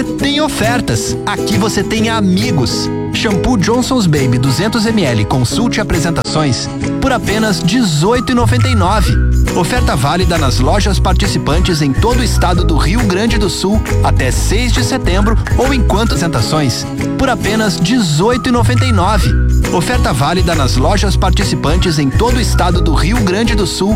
tem ofertas. Aqui você tem amigos. Shampoo Johnson's Baby 200ml Consulte Apresentações por apenas R$ 18,99. Oferta válida nas lojas participantes em todo o estado do Rio Grande do Sul até 6 de setembro ou enquanto apresentações por apenas R$ 18,99. Oferta válida nas lojas participantes em todo o estado do Rio Grande do Sul